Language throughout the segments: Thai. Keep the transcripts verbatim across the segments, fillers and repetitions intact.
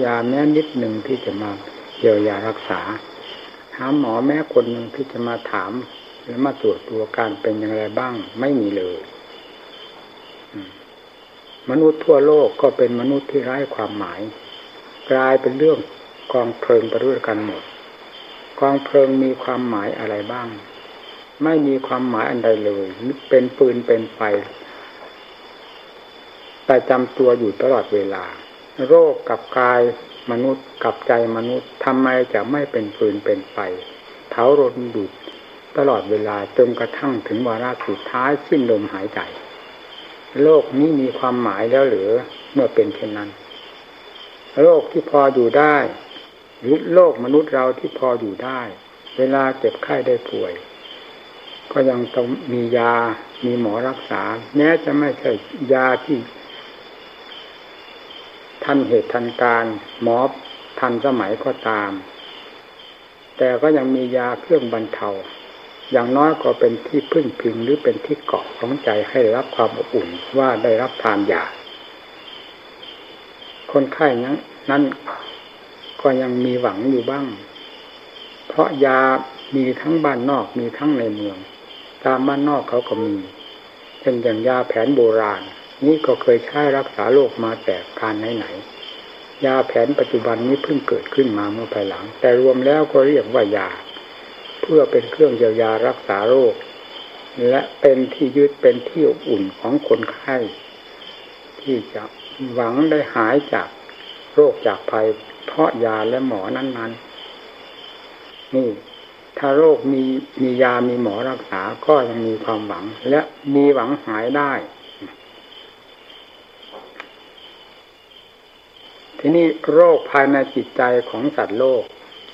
ยาแม้นิดหนึ่งที่จะมาเยียวยารักษาหาหมอแม้คนหนึ่งที่จะมาถามหรือมาตรวจตัวการเป็นอย่างไรบ้างไม่มีเลยมนุษย์ทั่วโลกก็เป็นมนุษย์ที่ไร้ความหมายกลายเป็นเรื่องกองเพลิงไปด้วยกันหมดกองเพลิงมีความหมายอะไรบ้างไม่มีความหมายอันใดเลยเป็นปืนเป็นไฟประจำตัวอยู่ตลอดเวลาโรคกับกายมนุษย์กับใจมนุษย์ทำไมจะไม่เป็นปืนเป็นไฟเผารนดุดตลอดเวลาจนกระทั่งถึงวาระสุดท้ายสิ้นลมหายใจโลกนี้มีความหมายแล้วหรือเมื่อเป็นเช่นนั้นโลกที่พออยู่ได้หรือโลกมนุษย์เราที่พออยู่ได้เวลาเจ็บไข้ได้ป่วยก็ยังต้องมียามีหมอรักษาแม้จะไม่ใช่ยาที่ทันเหตุทันการหมอทันสมัยก็ตามแต่ก็ยังมียาเครื่องบรรเทาอย่างน้อยก็เป็นที่พึ่งพิงหรือเป็นที่เกาะของใจให้รับความอบอุ่นว่าได้รับทานยาคนไข้นั้นนั้นก็ยังมีหวังอยู่บ้างเพราะยามีทั้งบ้านนอกมีทั้งในเมืองตามบ้านนอกเขาก็มีเช่นอย่างยาแผนโบราณนี่ก็เคยใช้รักษาโรคมาแต่การไหนๆยาแผนปัจจุบันนี้เพิ่งเกิดขึ้นมาเมื่อภายหลังแต่รวมแล้วก็เรียกว่ายาเพื่อเป็นเครื่องเยียวยารักษาโรคและเป็นที่ยึดเป็นที่อบอุ่นของคนไข้ที่จะหวังได้หายจากโรคจากภัยเพราะยาและหมอนั้นๆนี่ถ้าโรคมีมียามีหมอรักษาก็ยังมีความหวังและมีหวังหายได้ทีนี้โรคภายในจิตใจของสัตว์โลก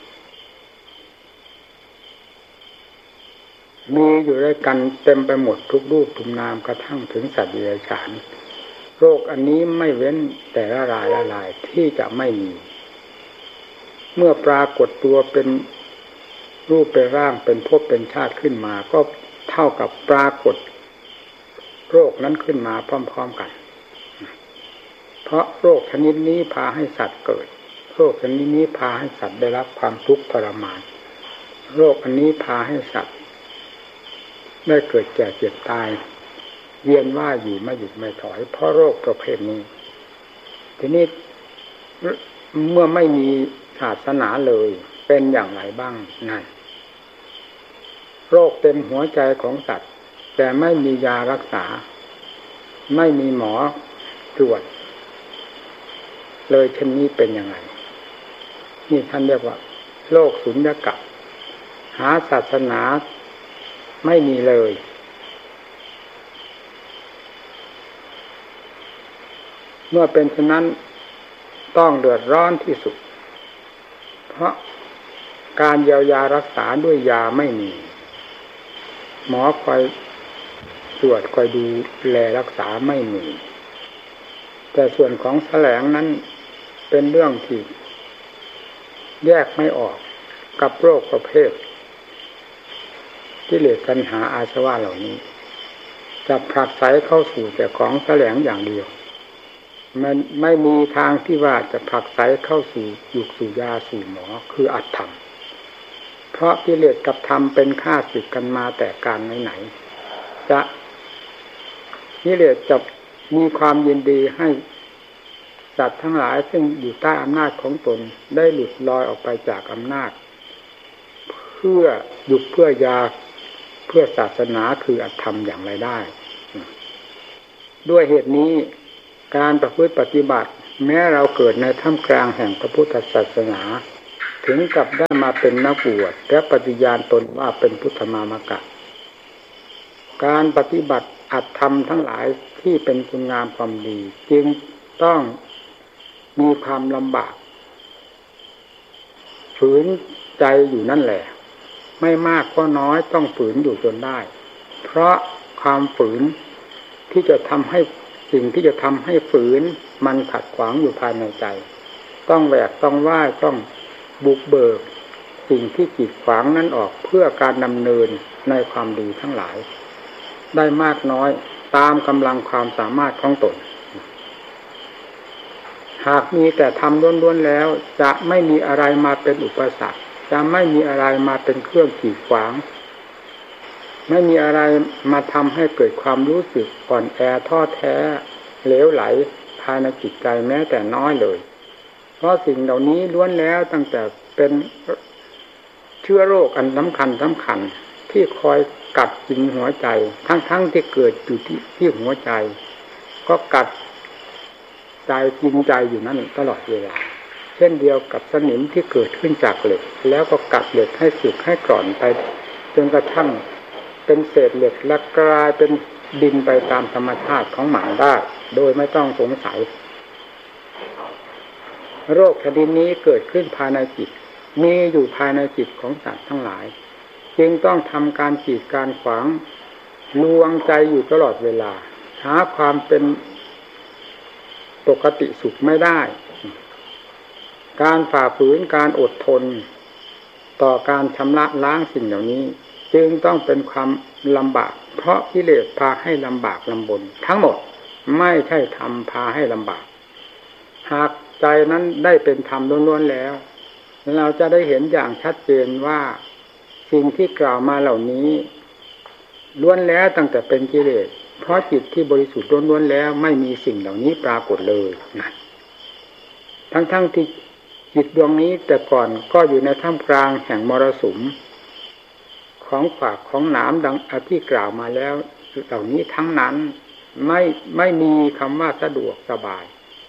มีอยู่ด้วยกันเต็มไปหมดทุกรูปทุกนามกระทั่งถึงสัตว์เดรัจฉานโรคอันนี้ไม่เว้นแต่ละรายละลายที่จะไม่มีเมื่อปรากฏตัวเป็นรูปเป็นร่างเป็นภพเป็นชาติขึ้นมาก็เท่ากับปรากฏโรคนั้นขึ้นมาพร้อมๆกันเพราะโรคชนิดนี้พาให้สัตว์เกิดโรคชนิดนี้พาให้สัตว์ได้รับความทุกข์ทรมานโรคอันนี้พาให้สัตว์ได้เกิดแก่เจ็บตายเวียนว่ายอยู่ไม่หยุดไม่ถอยเพราะโรคประเภทนี้ทีนี้เมื่อไม่มีศาสนาเลยเป็นอย่างไรบ้างนั่นโรคเต็มหัวใจของสัตว์แต่ไม่มียารักษาไม่มีหมอตรวจเลยเช่นนี้เป็นยังไงนี่ท่านเรียกว่าโรคสุญญากาศหาศาสนาไม่มีเลยเมื่อเป็นเช่นนั้นต้องเดือดร้อนที่สุดเพราะการเยียวยารักษาด้วยยาไม่มีหมอคอยตรวจคอยดูแลรักษาไม่มีแต่ส่วนของแสลงนั้นเป็นเรื่องที่แยกไม่ออกกับโรคประเภทกิเลสตัณหาอาสวะเหล่านี้จะผลักไสเข้าสู่แต่ของแสลงอย่างเดียวมันไม่มีทางที่ว่าจะผลักไสเข้าสู่ยุกสู่ยาสู่หมอคืออัตธรรมเพราะกิเลสกับธรรมเป็นข้าศึกกันมาแต่การไหนๆจะกิเลสจะมีความยินดีให้สัตว์ทั้งหลายซึ่งอยู่ใต้อำนาจของตนได้หลุดลอยออกไปจากอำนาจเพื่อยุกเพื่อยาเพื่อศาสนาคืออัตธรรมอย่างไรได้ด้วยเหตุนี้การประพฤติปฏิบัติแม้เราเกิดในท่ามกลางแห่งพระพุทธศาสนาถึงกับได้มาเป็นนักบวชและปฏิญาณตนว่าเป็นพุทธมามกะการปฏิบัติอัตธรรมทั้งหลายที่เป็นคุณงามความดีจึงต้องมีความลำบากฝืนใจอยู่นั่นแหละไม่มากก็น้อยต้องฝืนอยู่จนได้เพราะความฝืนที่จะทำให้สิ่งที่จะทำให้ฝืนมันขัดขวางอยู่ภายในใจต้องแหวกต้องว่ายต้องบุกเบิกสิ่งที่กีดขวางนั้นออกเพื่อการดำเนินในความดีทั้งหลายได้มากน้อยตามกำลังความสามารถของตนหากมีแต่ธรรมล้วนๆแล้วจะไม่มีอะไรมาเป็นอุปสรรคจะไม่มีอะไรมาเป็นเครื่องกีดขวางไม่มีอะไรมาทำให้เกิดความรู้สึกอ่อนแอท้อแท้เหลวไหลภายในจิตใจแม้แต่น้อยเลยเพราะสิ่งเหล่านี้ล้วนแล้วตั้งแต่เป็นเชื้อโรคอันสำคัญสำคัญที่คอยกัดกินหัวใจทั้งๆที่เกิดอยู่ที่ที่หัวใจก็กัดใจกินใจอยู่นั่นตลอดเวลาเช่นเดียวกับสนิมที่เกิดขึ้นจากเหล็กแล้วก็กัดเหล็กให้สึกให้กร่อนไปจนกระทั่งเป็นเศษเหล็กและกลายเป็นดินไปตามธรรมชาติของหมาได้โดยไม่ต้องสงสัยโรคชนิดนี้เกิดขึ้นภายในจิตมีอยู่ภายในจิตของสัตว์ทั้งหลายจึงต้องทำการกีดการขวางลวงใจอยู่ตลอดเวลาหาความเป็นปกติสุขไม่ได้การฝ่าฝืนการอดทนต่อการชำระล้างสิ่งเหล่านี้จึงต้องเป็นความลำบากเพราะกิเลสพาให้ลำบากลำบนทั้งหมดไม่ใช่ธรรมพาให้ลำบากหากใจนั้นได้เป็นธรรมล้วนๆแล้วเราจะได้เห็นอย่างชัดเจนว่าสิ่งที่กล่าวมาเหล่านี้ล้วนแล้วตั้งแต่เป็นกิเลสเพราะจิตที่บริสุทธิ์ล้วนๆแล้วไม่มีสิ่งเหล่านี้ปรากฏเลยนะทั้งๆ ท, ที่จิตดวงนี้แต่ก่อนก็อยู่ในท่ามกลางแห่งมรสุมของขวากของหนามดังที่กล่าวมาแล้วเหล่านี้ทั้งนั้นไม่ไม่มีคำว่าสะดวกสบาย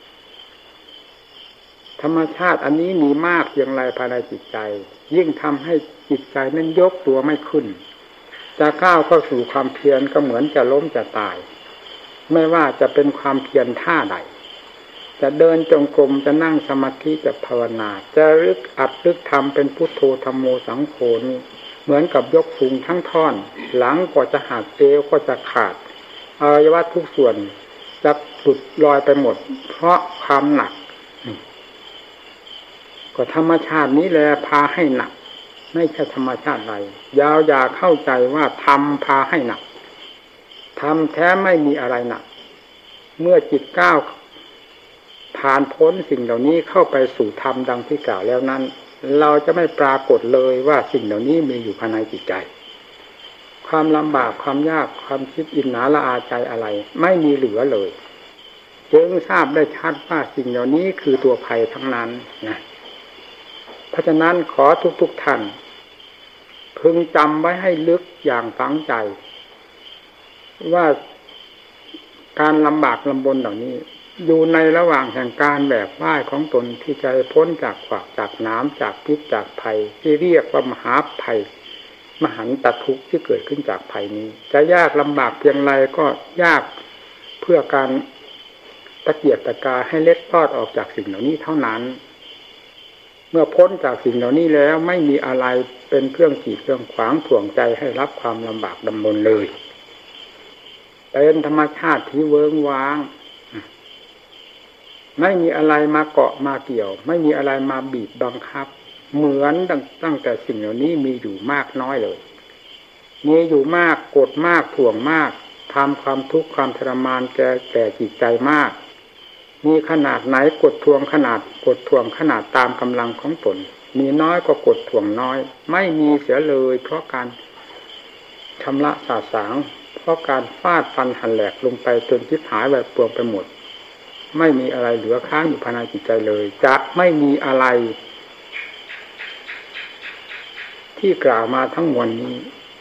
ธรรมชาติอันนี้มีมากเพียงไรภายในจิตใจยิ่งทำให้จิตใจนั้นยกตัวไม่ขึ้นจะก้าวเข้าสู่ความเพียรก็เหมือนจะล้มจะตายไม่ว่าจะเป็นความเพียรท่าใดจะเดินจงกรมจะนั่งสมาธิจะภาวนาจะรึกอัดรึกทำเป็นพุทโธธัมโมสังโฆนี่เหมือนกับยกสูงทั้งท่อนหลังก็จะหักเอวก็จะขาดอวัยวะทุกส่วนจะหลุดลอยไปหมดเพราะความหนักก็ธรรมชาตินี้แหละพาให้หนักไม่ใช่ธรรมชาติใดยาวอย่าเข้าใจว่าธรรมพาให้หนักธรรมแท้ไม่มีอะไรหนักเมื่อจิตก้าวผ่านพ้นสิ่งเหล่านี้เข้าไปสู่ธรรมดังที่กล่าวแล้วนั้นเราจะไม่ปรากฏเลยว่าสิ่งเหล่านี้มีอยู่ภายในจิตใจความลำบากความยากความคิดอินหนาละอาใจอะไรไม่มีเหลือเลยจึงทราบได้ชัดว่าสิ่งเหล่านี้คือตัวภัยทั้งนั้นนะเพราะฉะนั้นขอทุกๆท่านพึงจำไว้ให้ลึกอย่างฝังใจว่าการลำบากลำบนเหล่านี้อยู่ในระหว่างแห่งการแบกว่ายของตนที่จะพ้นจากขวากจากน้ำจากพิษจากภัยที่เรียกว่ามหาภัยมหันตทุกข์ที่เกิดขึ้นจากภัยนี้จะยากลำบากเพียงไรก็ยากเพื่อการตะเกียกตะกายให้เล็ดลอดออกจากสิ่งเหล่านี้เท่านั้นเมื่อพ้นจากสิ่งเหล่านี้แล้วไม่มีอะไรเป็นเครื่องกีดเครื่องขวางถ่วงใจให้รับความลำบากลำบนเลยเป็นธรรมชาติที่เวิ้งว้างไม่มีอะไรมาเกาะมาเกี่ยวไม่มีอะไรมาบีบบังคับเหมือนตั้งแต่สิ่งเหล่านี้มีอยู่มากน้อยเลยมีอยู่มากกดมากถ่วงมากทำความทุกข์ความทรมานแก่แก่จิตใจมากมีขนาดไหนกดทวงขนาดกดทวงขนาดตามกำลังของตนมีน้อยก็กดทวงน้อยไม่มีเสียเลยเพราะการชำระสาสางเพราะการฟาดฟันหันแหลกลงไปจนทิพหายแบบปวงไปหมดไม่มีอะไรเหลือค้างอยู่ภายในจิตใจเลยจะไม่มีอะไรที่กล่าวมาทั้งมวลนี้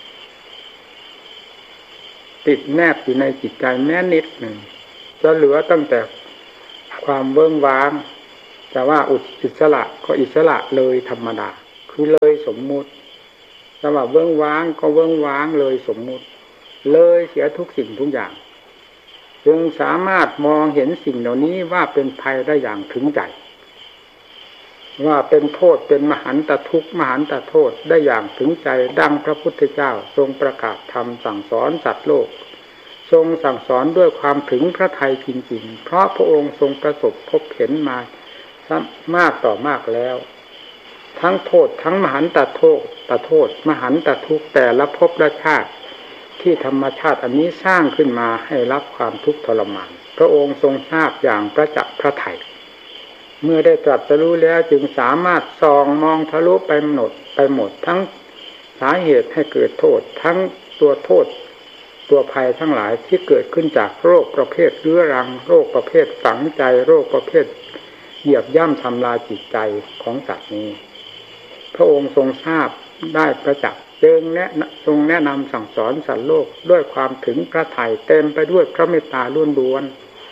ติดแนบอยู่ในจิตใจแม้นิดหนึ่งจะเหลือตั้งแต่ความเบิ่งว้างแต่ว่าอิสระก็อิสระเลยธรรมดาคือเลยสมมุติแต่ว่าเบิ่งว้างก็เบิ่งว้างเลยสมมุติเลยเสียทุกสิ่งทุกอย่างจึงสามารถมองเห็นสิ่งเหล่านี้ว่าเป็นภัยได้อย่างถึงใจว่าเป็นโทษเป็นมหันตทุกข์มหันตโทษได้อย่างถึงใจดังพระพุทธเจ้าทรงประกาศธรรมสั่งสอนสัตว์โลกทรงสั่งสอนด้วยความถึงพระทัยจริงๆเพราะพระองค์ทรงประสบพบเห็นมามากต่อมากแล้วทั้งโทษทั้งมหันตโทษตโทษมหันตทุกข์แต่ละภพละชาติที่ธรรมชาติอันนี้สร้างขึ้นมาให้รับความทุกข์ทรมานพระองค์ทรงทราบอย่างประจักษ์พระทัยเมื่อได้ตรัสรู้แล้วจึงสามารถส่องมองทะลุไปหมดไปหมดทั้งสาเหตุให้เกิดโทษทั้งตัวโทษตัวภัยทั้งหลายที่เกิดขึ้นจากโรคประเภทเรื้อรังโรคประเภทฝังใจโรคประเภทเหยียบย่ำทำลายจิตใจของสัตว์นี้พระองค์ทรงทราบได้ประจักษ์จึงแนะทรงแนะนำสั่งสอนสัตว์โลกด้วยความถึงพระทัยเต็มไปด้วยพระเมตตาล้วน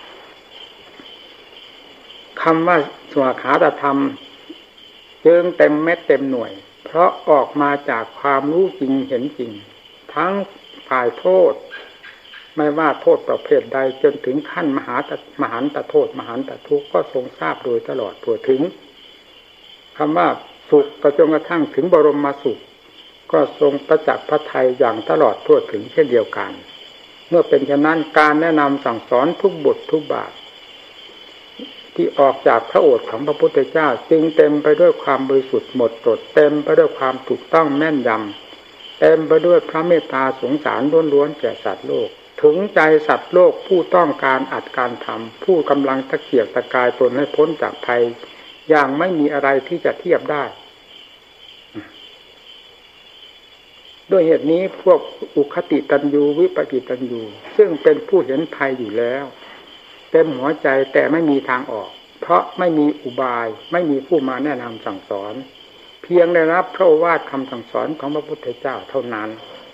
ๆคำว่าสวขาตธรรมจึงเต็มเม็ดเต็มหน่วยเพราะออกมาจากความรู้จริงเห็นจริงทั้งฝ่ายโทษไม่ว่าโทษประเภทใดจนถึงขั้นมหามหันตโทษมหันตทุกข์ก็ทรงทราบโดยตลอดทั่วถึงคำว่าสุขก็จนกระทั่งถึงบรมสุขก็ทรงประจักษ์พระทัยอย่างตลอดทั่วถึงเช่นเดียวกันเมื่อเป็นเช่นนั้นการแนะนำสั่งสอนทุกบททุกบาทที่ออกจากพระโอษฐ์ของพระพุทธเจ้าจึงเต็มไปด้วยความบริสุทธิ์หมดจดเต็มไปด้วยความถูกต้องแม่นยำเต็มไปด้วยพระเมตตาสงสารล้วนๆแก่สัตว์โลกถึงใจสัตว์โลกผู้ต้องการอัดการทำผู้กำลังตะเกียกตะกายตนให้พ้นจากภัยอย่างไม่มีอะไรที่จะเทียบได้ด้วยเหตุนี้พวกอุคติตันยูวิปกิตันยูซึ่งเป็นผู้เห็นภัยอยู่แล้วเต็มหัวใจแต่ไม่มีทางออกเพราะไม่มีอุบายไม่มีผู้มาแนะนำสั่งสอนเพียงได้รับพระโอวาทคำสั่งสอนของพระพุทธเจ้าเท่านั้น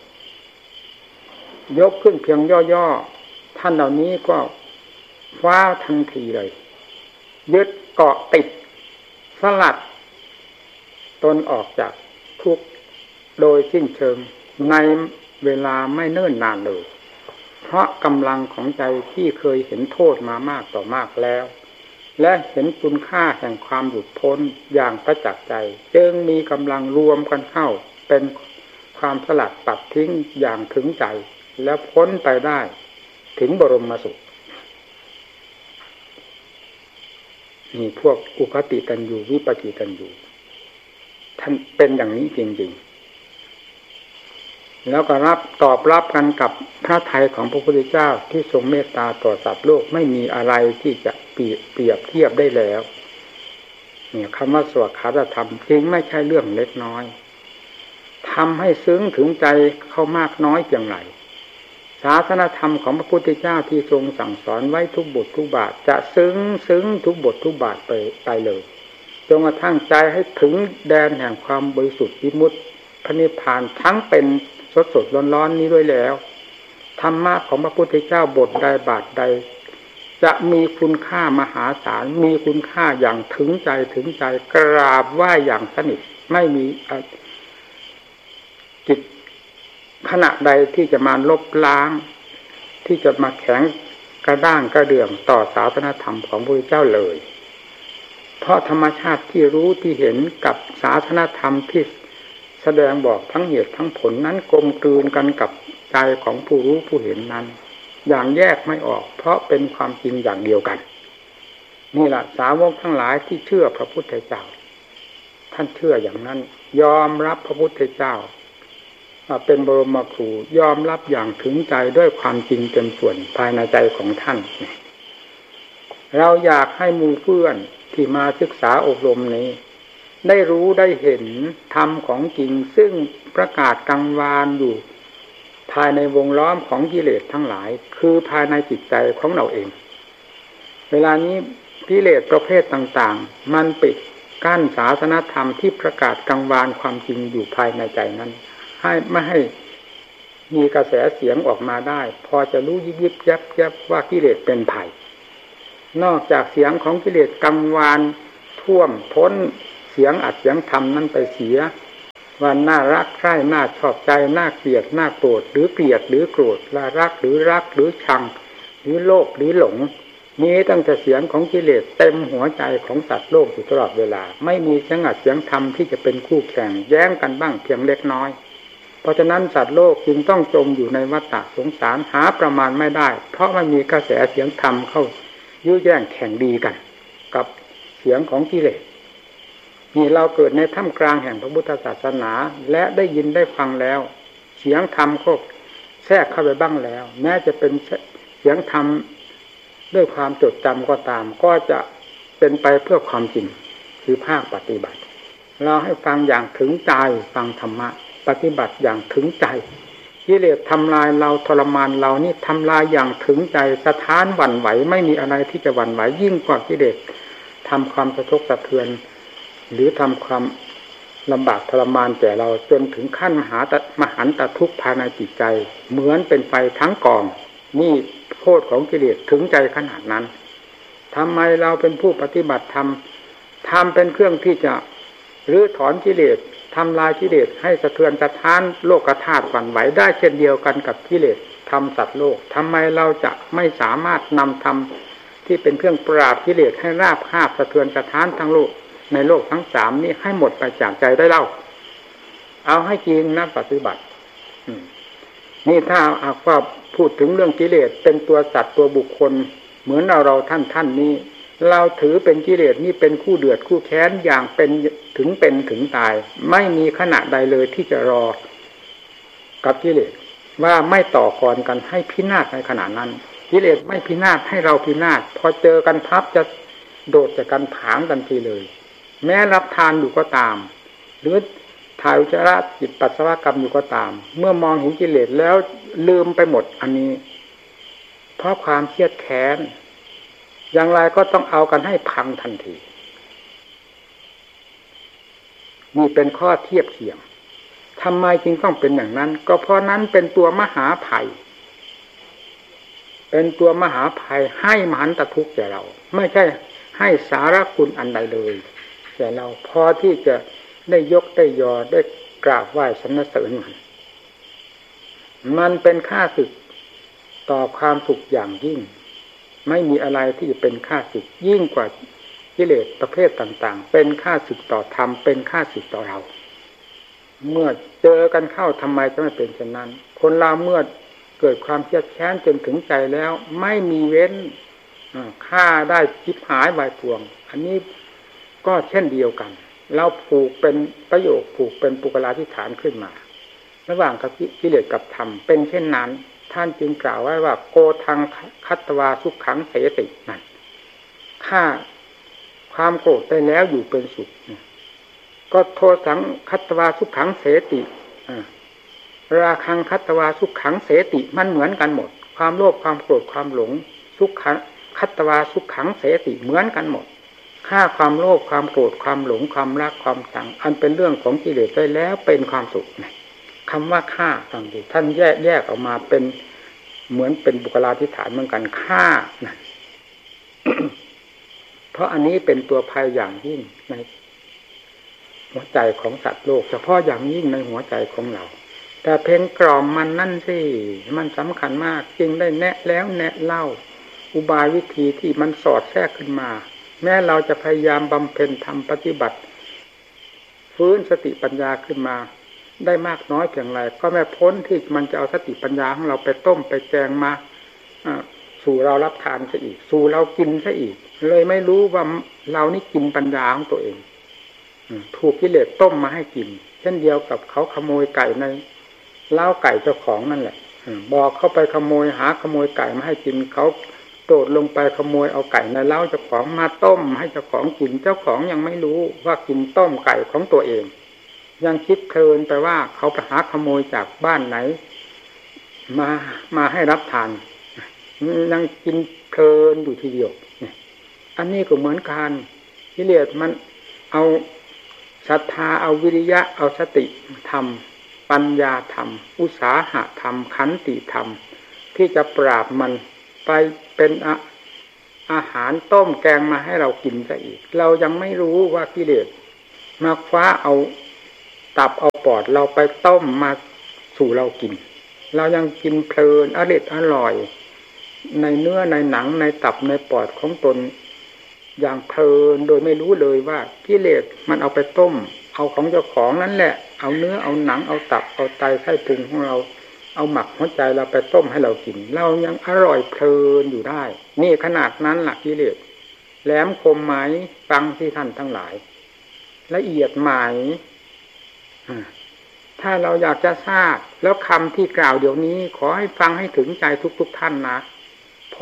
ยกขึ้นเพียงย่อๆท่านเหล่านี้ก็ว้าวทันทีเลยยึดเกาะติดสลัดตนออกจากทุกข์โดยสิ้นเชิงในเวลาไม่เนิ่นนานเลยเพราะกำลังของใจที่เคยเห็นโทษมามากต่อมากแล้วและเห็นคุณค่าแห่งความหลุดพ้นอย่างประจักษ์ใจจึงมีกำลังรวมกันเข้าเป็นความสลัดปัดทิ้งอย่างถึงใจแล้วพ้นไปได้ถึงบรมสุขนี่พวกอุคติตันยูวิปกิตันยูท่านเป็นอย่างนี้จริงๆแล้วก็รับตอบรับกันกับพระทัยของพระพุทธเจ้าที่ทรงเมตตาต่อสัตว์โลกไม่มีอะไรที่จะเปรียบเทียบได้แล้วเนี่ยคำว่าสวขาตธรรมจริงไม่ใช่เรื่องเล็กน้อยทำให้ซึ้งถึงใจเข้ามากน้อยเพียงไรศาสนธรรมของพระพุทธเจ้าที่ทรงสั่งสอนไว้ทุกบททุกบาทจะซึ้งซึ้งทุกบททุกบาทไปไปเลยจนกระทั่งใจให้ถึงแดนแห่งความบริสุทธิ์วิมุตติพระนิพพานทั้งเป็นสดสดร้อนๆนี้ด้วยแล้วธรรมะของพระพุทธเจ้าบทใดบาทใดจะมีคุณค่ามหาศาลมีคุณค่าอย่างถึงใจถึงใจกราบไหว้อย่างสนิทไม่มีจิตขณะใดที่จะมาลบล้างที่จะมาแข็งกระด้างกระเดื่องต่อศาสนธรรมของพระพุทธเจ้าเลยเพราะธรรมชาติที่รู้ที่เห็นกับศาสนธรรมที่แสดงบอกทั้งเหตุทั้งผลนั้นกลมกลืนกันกับใจของผู้รู้ผู้เห็นนั้นอย่างแยกไม่ออกเพราะเป็นความจริงอย่างเดียวกันนี่แหละสาวกทั้งหลายที่เชื่อพระพุทธเจ้าท่านเชื่ออย่างนั้นยอมรับพระพุทธเจ้าเป็นบรมครูยอมรับอย่างถึงใจด้วยความจริงเต็มส่วนภายในใจของท่านเราอยากให้หมู่เพื่อนที่มาศึกษาอบรมนี้ได้รู้ได้เห็นธรรมของจริงซึ่งประกาศกังวานอยู่ภายในวงล้อมของกิเลสทั้งหลายคือภายในจิตใจของเราเองเวลานี้กิเลสประเภทต่างๆมันปิดกั้นศาสนธรรมที่ประกาศกังวานความจริงอยู่ภายในใจนั้นให้ไม่ให้มีกระแสเสียงออกมาได้พอจะรู้ยิบยิบยับยับว่ากิเลสเป็นภัยนอกจากเสียงของกิเลสกังวานท่วมพ้นเสียงอัดเสียงธรรมนั้นไปเสียว่าน่ารักใคร่น่าชอบใจน่าเกลียดน่าโกรธหรือเกลียดหรือโกรธละรักหรือรักหรือชังหรือโลภหรือหลงมีตั้งแต่เสียงของกิเลสเต็มหัวใจของสัตว์โลกอยู่ตลอดเวลาไม่มีเสียงอัดเสียงธรรมที่จะเป็นคู่แข่งแย้งกันบ้างเพียงเล็กน้อยเพราะฉะนั้นสัตว์โลกจึงต้องจมอยู่ในวัฏฏะสงสารหาประมาณไม่ได้เพราะไม่มีกระแสเสียงธรรมเข้ายื้อแย่งแข่งดีกันกับเสียงของกิเลสนี่เราเกิดในท่ามกลางแห่งพระพุทธศาสนาและได้ยินได้ฟังแล้วเสียงธรรมก็แทรกเข้าไปบ้างแล้วแม้จะเป็นเสียงธรรมด้วยความจดจำก็ตามก็จะเป็นไปเพื่อความจริงคือภาคปฏิบัติเราให้ฟังอย่างถึงใจฟังธรรมะปฏิบัติอย่างถึงใจกิเลสทำลายเราทรมานเรานี่ทำลายอย่างถึงใจสะท้านหวั่นไหวไม่มีอะไรที่จะหวั่นไหวยิ่งกว่ากิเลสทำความสะทกสะเทือนหรือทำความลำบากทรมานแก่เราจนถึงขั้นมหามหันตทุกข์ภายในจิตใจเหมือนเป็นไฟทั้งกองนี่โทษของกิเลสถึงใจขนาดนั้นทำไมเราเป็นผู้ปฏิบัติธรรมทำเป็นเครื่องที่จะรื้อถอนกิเลสทำลายกิเลสให้สะเทือนสะท้านโลกธาตุหวั่นไหวได้เช่นเดียวกันกับกิเลสทำสัตว์โลกทำไมเราจะไม่สามารถนำธรรมที่เป็นเครื่องปราบกิเลสให้ราบคาบสะเทือนสะท้านทั้งโลกในโลกทั้งสามนี้ให้หมดไปจากใจได้เล่าเอาให้จริงนะปฏิบัตินี่ถ้าหากว่าพูดถึงเรื่องกิเลสเป็นตัวสัตว์ตัวบุคคลเหมือนเราเราท่านท่านนี้เราถือเป็นกิเลสนี่เป็นคู่เดือดคู่แค้นอย่างเป็นถึงเป็นถึงตายไม่มีขณะใดเลยที่จะรอกับกิเลสว่าไม่ต่อกรกันให้พินาศในขณะนั้นกิเลสไม่พินาศให้เราพินาศพอเจอกันพับจะโดดจากกันผางกันทีเลยแม้รับทานอยู่ก็ตามหรือถ่ายอุจจาระจิตปัสสาวะกรรมอยู่ก็ตามเมื่อมองเห็นกิเลสแล้วลืมไปหมดอันนี้เพราะความเครียดแค้นอย่างไรก็ต้องเอากันให้พังทันทีนี่เป็นข้อเทียบเคียงทำไมจึงต้องเป็นอย่างนั้นก็เพราะนั้นเป็นตัวมหาภัยเป็นตัวมหาภัยให้มหันตทุกข์แก่เราไม่ใช่ให้สาระคุณอันใดเลยแก่เราพอที่จะได้ยกได้ยอได้กราบไหว้สรรเสริญมันมันเป็นค่าศึกต่อความสุขอย่างยิ่งไม่มีอะไรที่จะเป็นค่าศึกยิ่งกว่ากิเลสประเภทต่างๆเป็นค่าศึกต่อธรรมเป็นค่าศึกต่อเราเมื่อเจอกันเข้าทำไมจะไม่เป็นเช่นนั้นคนเราเมื่อเกิดความเครียดแค้นจนถึงใจแล้วไม่มีเว้นฆ่าได้ชิบหายวายป่วงอันนี้ก็เช่นเดียวกันเราผูกเป็นประโยคผูกเป็นปุกลาธิฐานขึ้นมาระหว่างกับกิเลสกับธรรมเป็นเช่นนั้นท่านจึงกล่าวไว้ว่าโกทังคัตตวาสุขขังเสตินั่นฆ่าความโกรธได้แล้วอยู่เป็นสุขก็โทสังคัตตวาสุขขังเสติราคังคัตตวาสุขขังเสติมันเหมือนกันหมดความโลภความโกรธความหลงสุขขังคัตตวาสุขขังเสติเหมือนกันหมดฆ่าความโลภความโกรธความหลงความรักความชังอันเป็นเรื่องของกิเลสได้แล้วเป็นความสุขคำว่าฆ่าฟังดีท่านแยกแยกออกมาเป็นเหมือนเป็นบุคลาธิฐานเหมือนกันฆ่านะ เพราะอันนี้เป็นตัวภัยอย่างยิ่งในหัวใจของสัตว์โลกเฉพาะอย่างยิ่งในหัวใจของเราแต่เพลงกล่อมมันนั่นสิมันสำคัญมากจึงได้แนะแล้วแนะเล่าอุบายวิธีที่มันสอดแทรกขึ้นมาแม้เราจะพยายามบำเพ็ญทำปฏิบัติฟื้นสติปัญญาขึ้นมาได้มากน้อยเพียงไรก็ไม่พ้นที่มันจะเอาสติปัญญาของเราไปต้มไปแกงมาสู่เรารับทานซะอีกสู่เรากินซะอีกเลยไม่รู้ว่าเรานี่กินปัญญาของตัวเองถูกกิเลสต้มมาให้กินเช่นเดียวกับเขาขโมยไก่ในเล้าไก่เจ้าของนั่นแหละบอกเข้าไปขโมยหาขโมยไก่มาให้กินเขาโดดลงไปขโมยเอาไก่ในเล้าเจ้าของมาต้มให้เจ้าของกินเจ้าของยังไม่รู้ว่ากินต้มไก่ของตัวเองยังคิดเพลินไปว่าเขาไปหาขโมยจากบ้านไหนมามาให้รับทานยังกินเพลินอยู่ทีเดียวอันนี้ก็เหมือนกันกิเลสมันเอาศรัทธาเอาวิริยะเอาสติธรรมปัญญาธรรมอุตสาหะธรรมขันติธรรมที่จะปราบมันไปเป็นอาอาหารต้มแกงมาให้เรากินซะอีกเรายังไม่รู้ว่ากิเลสมาคว้าเอาตับเอาปอดเราไปต้มมาสู่เรากินเรายังกินเพลินอร่อยอร่อยในเนื้อในหนังในตับในปอดของตนอย่างเพลินโดยไม่รู้เลยว่ากิเลสมันเอาไปต้มเอาของเจ้าของนั่นแหละเอาเนื้อเอาหนังเอาตับเอาไตไส้พุงของเราเอาหมักหัวใจเราไปต้มให้เรากินเรายังอร่อยเพลินอยู่ได้นี่ขนาดนั้นล่ะกิเลสแหลมคมไหมฟังที่ท่านทั้งหลายละเอียดไหมถ้าเราอยากจะทราบแล้วคำที่กล่าวเดี๋ยวนี้ขอให้ฟังให้ถึงใจทุกๆท่านนะผ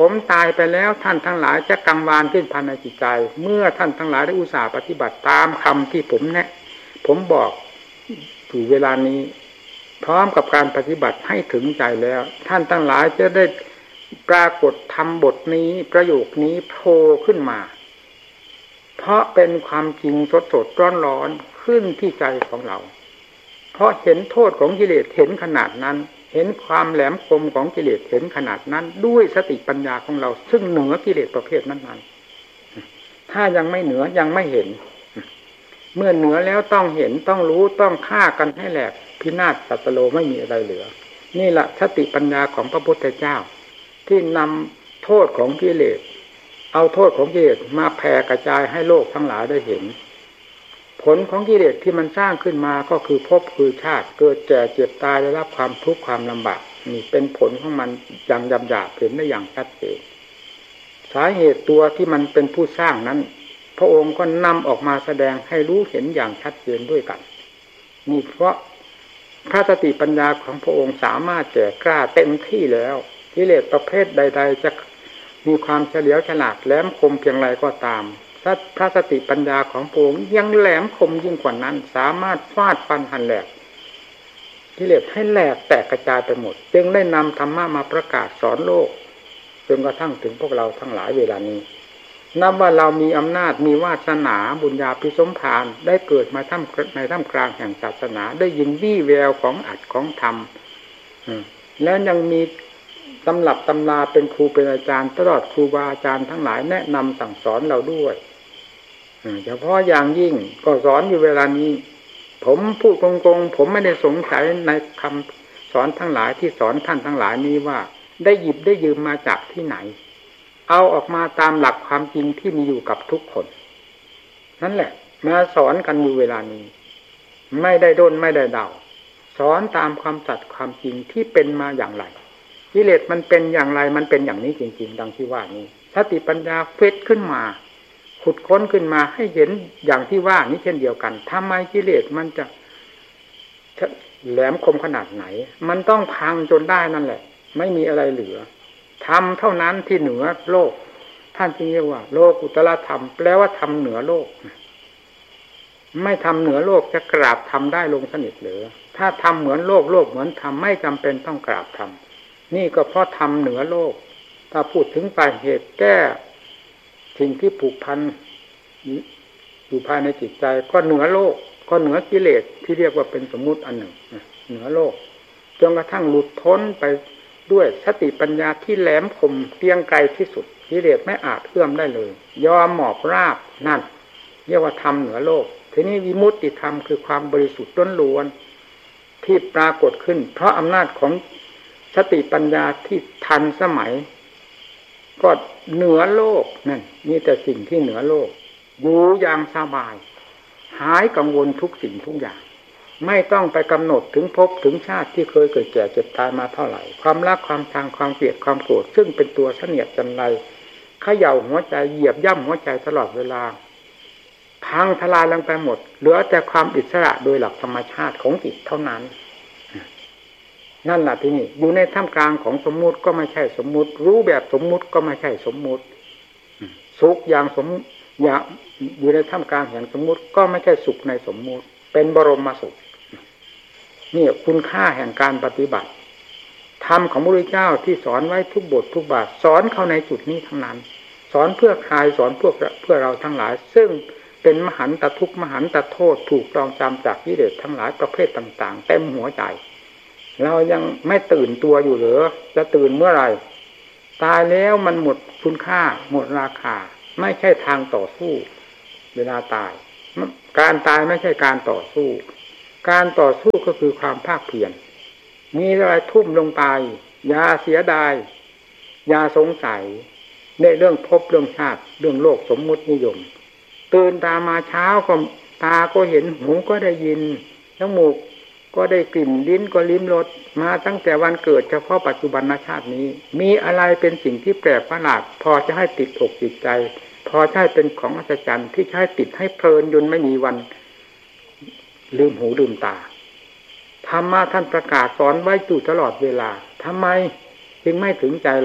ผมตายไปแล้วท่านทั้งหลายจะกังวานขึ้นภายในจิตใจเมื่อท่านทั้งหลายได้อุตส่าห์ปฏิบัติตามคำที่ผมแนะผมบอกถึงเวลานี้พร้อมกับการปฏิบัติให้ถึงใจแล้วท่านทั้งหลายจะได้ปรากฏธรรมบทนี้ประโยคนี้โผล่ขึ้นมาเพราะเป็นความจริงสดสดร้อนร้อนขึ้นที่ใจของเราเพราะเห็นโทษของกิเลสเห็นขนาดนั้นเห็นความแหลมคมของกิเลสเห็นขนาดนั้นด้วยสติปัญญาของเราซึ่งเหนือกิเลสประเภทนั้นๆถ้ายังไม่เหนือยังไม่เห็นเมื่อเหนือแล้วต้องเห็นต้องรู้ต้องฆ่ากันให้แหลกพินาศสัตโลไม่มีอะไรเหลือนี่แหละสติปัญญาของพระพุทธเจ้าที่นำโทษของกิเลสเอาโทษของกิเลสมาแผ่กระจายให้โลกทั้งหลายได้เห็นผลของกิเลสที่มันสร้างขึ้นมาก็คือภพคือชาติเกิดแก่เจ็บตายได้รับความทุกข์ความลำบากนี่เป็นผลของมันอย่างหยาบๆเห็นได้อย่างชัดเจนสาเหตุตัวที่มันเป็นผู้สร้างนั้นพระองค์ก็นำออกมาแสดงให้รู้เห็นอย่างชัดเจนด้วยกันนี่เพราะพระสติปัญญาของพระองค์สามารถแก่กล้าเต็มที่แล้วกิเลสประเภทใดๆจะมีความเฉลียวฉลาดแหลมคมเพียงไรก็ตามพระสติปัญญาของพระองค์ยังแหลมคมยิ่งกว่านั้นสามารถฟาดฟันหันแหลกกิเลสให้แหลกแตกกระจายไปหมดจึงได้นำธรรมะมาประกาศสอนโลกจนกระทั่งถึงพวกเราทั้งหลายเวลานี้นับว่าเรามีอำนาจมีวาสนาบุญญาภิสมภารได้เกิดมาท่ามในท่ามกลางแห่งศาสนาได้ยินวี่แววของอัดของธรรมแล้วยังมีตำรับตำราเป็นครูเป็นอาจารย์ตลอดครูบาอาจารย์ทั้งหลายแนะนำสั่งสอนเราด้วยเฉพาะอย่างยิ่งก็สอนอยู่เวลานี้ผมพูดตรงๆผมไม่ได้สงสัยในคำสอนทั้งหลายที่สอนท่านทั้งหลายนี้ว่าได้หยิบได้ยืมมาจากที่ไหนเอาออกมาตามหลักความจริงที่มีอยู่กับทุกคนนั่นแหละมาสอนกันอยู่เวลานี้ไม่ได้ด้นไม่ได้เดาสอนตามความสัตย์ความจริงที่เป็นมาอย่างไรกิเลสมันเป็นอย่างไรมันเป็นอย่างนี้จริงๆดังที่ว่านี้สติปัญญาเฟซขึ้นมาขุดค้นขึ้นมาให้เห็นอย่างที่ว่านี้เช่นเดียวกันทำไมกิเลสมันจะแหลมคมขนาดไหนมันต้องพังจนได้นั่นแหละไม่มีอะไรเหลือธรรมเท่านั้นที่เหนือโลกท่านจึงเรียกว่าโลกุตตรธรรมแปลว่าธรรมเหนือโลกไม่ทำเหนือโลกจะกราบธรรมได้ลงสนิทหรือถ้าทำเหมือนโลกโลกเหมือนธรรมไม่จำเป็นต้องกราบธรรมนี่ก็เพราะธรรมเหนือโลกถ้าพูดถึงปลายเหตุแก้สิ่งที่ผูกพันอยู่ภายในจิตใจก็เหนือโลกก็เหนือกิเลสที่เรียกว่าเป็นสมมุติอันหนึ่งเหนือโลกจนกระทั่งหลุดพ้นไปด้วยสติปัญญาที่แหลมคมเกรียงไกรที่สุดกิเลสไม่อาจเอื้อมได้เลยยอมหมอบราบนั่นเรียกว่าธรรมเหนือโลกทีนี้วิมุตติธรรมคือความบริสุทธิ์ล้วนๆที่ปรากฏขึ้นเพราะอำนาจของสติปัญญาที่ทันสมัยก็เหนือโลกนั่นมีแต่สิ่งที่เหนือโลกอยู่อย่างสบายหายกังวลทุกสิ่งทุกอย่างไม่ต้องไปกำหนดถึงภพถึงชาติที่เคยเกิดแก่เจ็บตายมาเท่าไหร่ความรักความชังความเกลียดความโกรธซึ่งเป็นตัวเสนียดจันไรเขย่าหัวใจเหยียบย่ำหัวใจตลอดเวลาพังทลายลงไปหมดเหลือแต่ความอิสระโดยหลักธรรมชาติของจิตเท่านั้นนั่นแหละที่นี่อยู่ในท่ามกลางของสมมุติก็ไม่ใช่สมมุติรู้แบบสมมุติก็ไม่ใช่สมมุติสุขอย่างสมอย่างอยู่ในท่ามกลางแห่งสมมุติก็ไม่ใช่สุขในสมมุติเป็นบรมสุขนี่คุณค่าแห่งการปฏิบัติธรรมของพระพุทธเจ้าที่สอนไว้ทุกบททุกบาทสอนเข้าในจุดนี้ทั้งนั้นสอนเพื่อใครสอนเพื่อเพื่อเราทั้งหลายซึ่งเป็นมหันตทุกข์มหันตโทษถูกรองจำจากกิเลสทั้งหลายประเภทต่างๆเต็มหัวใจเรายังไม่ตื่นตัวอยู่หรือจะตื่นเมื่อไหร่ตายแล้วมันหมดคุณค่าหมดราคาไม่ใช่ทางต่อสู้เวลาตายการตายไม่ใช่การต่อสู้การต่อสู้ก็คือความภาคเพียรมีอะไรทุ่มลงไปอย่าเสียดายอย่าสงสัยในเรื่องภพเรื่องชาติเรื่องโลกสมมุตินิยมตื่นตามาเช้าก็ตาก็เห็นหูก็ได้ยินจมูกก็ได้กลิ่นลิ้นก็ลิ้มรสมาตั้งแต่วันเกิดเฉพาะปัจจุบันชาตินี้มีอะไรเป็นสิ่งที่แปลกประหลาดพอจะให้ติดอกติดใจพอใช่เป็นของอัศจรรย์ที่ใช้ติดให้เพลินจนไม่มีวันลืมหูลืมตาธรรมะท่านประกาศสอนไว้อยู่ตลอดเวลาทำไมจึงไม่ถึงใจเรา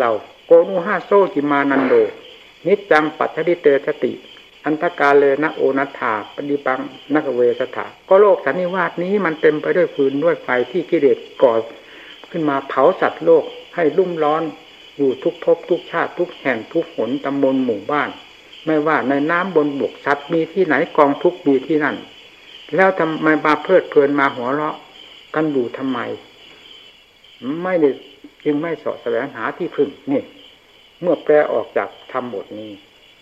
โกนุหาโซจิมานันโดนิจจังปัจฉริเตสติอันตกาเลนะโอนัฏฐาปฏิปังนักเวสถาก็โลกสันนิวาสนี้มันเต็มไปด้วยฟืนด้วยไฟที่กิเลสก่อขึ้นมาเผาสัตว์โลกให้รุ่มร้อนอยู่ทุกภพทุกชาติทุกแห่งทุกหนตำบลหมู่บ้านไม่ว่าในน้ำบนบกสัตว์มีที่ไหนกองทุกข์มีที่นั่นแล้วทำไมมาเพลิดเพลินมาหัวเราะกันอยู่ทำไมไม่ได้จึงไม่เสาะแสวงหาที่พึ่งนี่เมื่อแปลออกจากธรรมบทนี้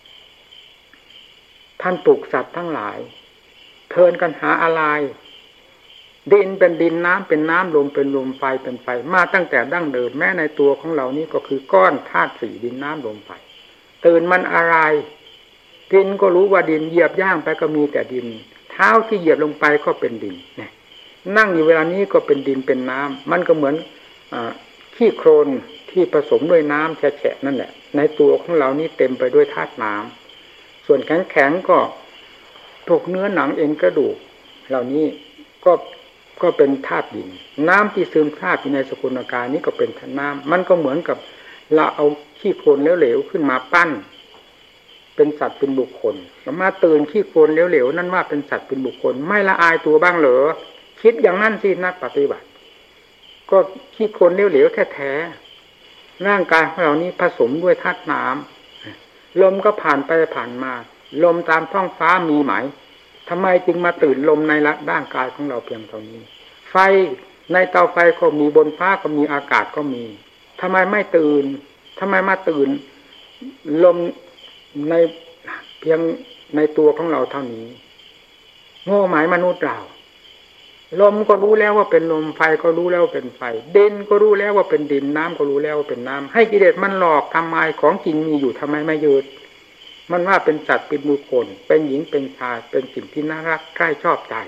ท่านปลูกสัตว์ทั้งหลายเพลินกันหาอะไรดินเป็นดินน้ำเป็นน้ำลมเป็นลมไฟเป็นไฟมาตั้งแต่ดั้งเดิมแม้ในตัวของเรานี้ก็คือก้อนธาตุสี่ดินน้ำลมไฟตื่นมันอะไรดินก็รู้ว่าดินเหยียบย่างไปก็มีแต่ดินเท้าที่เหยียบลงไปก็เป็นดินเนี่ยนั่งอยู่เวลานี้ก็เป็นดินเป็นน้ำมันก็เหมือนอ่าขี้โคลนที่ผสมด้วยน้ำแฉะๆนั่นแหละในตัวของเรานี่เต็มไปด้วยธาตุน้ำส่วนแข็งๆก็พวกเนื้อหนังเอ็นกระดูกเหล่านี้ก็ก็เป็นธาตุดินน้ำที่ซึมซาบอยู่ในสกุลกายนี้ก็เป็นธาตุน้ำมันก็เหมือนกับเราเอาขี้โคลนเหลวๆขึ้นมาปั้นเป็นสัตว์เป็นบุคคลมาตื่นขี้โคลนเหลวๆนั่นว่าเป็นสัตว์เป็นบุคคลไม่ละอายตัวบ้างเหรอคิดอย่างนั้นสินักปฏิบัติก็ขี้โคลนเหลวๆแท้ๆร่างกายของเรานี้ผสมด้วยธาตุน้ำลมก็ผ่านไปผ่านมาลมตามท้องฟ้ามีไหมทำไมจึงมาตื่นลมในร่างกายของเราเพียงเท่านี้ไฟในเตาไฟก็มีบนฟ้าก็มีอากาศก็มีทำไมไม่ตื่นทำไมมาตื่นลมในเพียงในตัวของเราเท่านี้โง่หมายมนุษย์เราลมก็รู้แล้วว่าเป็นลมไฟก็รู้แล้วว่าเป็นไฟดินก็รู้แล้วว่าเป็นดินน้ำก็รู้แล้วว่าเป็นน้ำให้กิเลสมันหลอกทำไมของจริงมีอยู่ทำไมไม่ยึดมันว่าเป็นสัตว์เป็นบุคคลเป็นหญิงเป็นชายเป็นสิ่งที่น่ารักใกล้ชอบใจ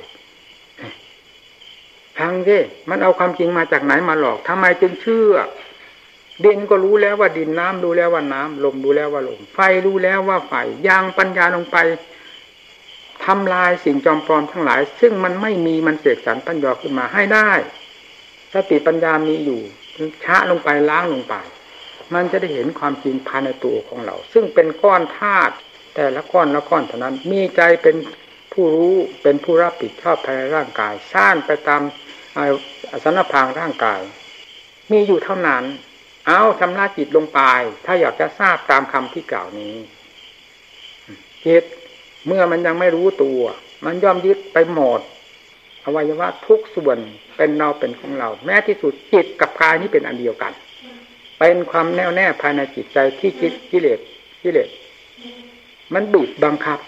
พังสิมันเอาความจริงมาจากไหนมาหลอกทำไมจึงเชื่อดินก็รู้แล้วว่าดินน้ำรู้แล้วว่าน้ำลมรู้แล้วว่าลมไฟรู้แล้วว่าไฟย่างปัญญาลงไปทำลายสิ่งจอมปลอมทั้งหลายซึ่งมันไม่มีมันเสกสรรปัญญาขึ้นมาให้ได้สติปัญญามีอยู่ชะลงไปล้างลงไปมันจะได้เห็นความจริงภายในตัวของเราซึ่งเป็นก้อนธาตุแต่ละก้อนละก้อนเท่านั้นมีใจเป็นผู้รู้เป็นผู้รับผิดชอบภายในร่างกายสร้างไปตามอาสนพางร่างกายมีอยู่เท่านั้นเอาชำระจิตลงไปถ้าอยากจะทราบตามคำที่กล่าวนี้จิตเมื่อมันยังไม่รู้ตัวมันย่อมยึดไปหมดอวัยวะทุกส่วนเป็นเราเป็นของเราแม้ที่สุดจิตกับกายนี้เป็นอันเดียวกันเป็นความแน่วแน่ภายในจิตใจที่จิตกิเลสกิเลสมันบีบบังคับ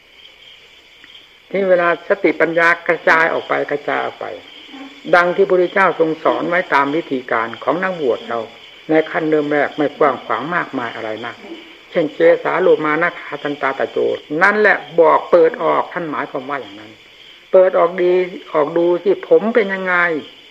ที่เวลาสติปัญญากระจายออกไปกระจายออกไปดังที่พระพุทธเจ้าทรงสอนไว้ตามวิธีการของนักบวชเราในขั้นเริ่มแรกไม่กว้างขวางมากมายอะไรนักเช่นเจสาโลมานะขาตันตาตะโจนั่นแหละบอกเปิดออกท่านหมายความว่าอย่างนั้นเปิดออกดีออกดูที่ผมเป็นยังไง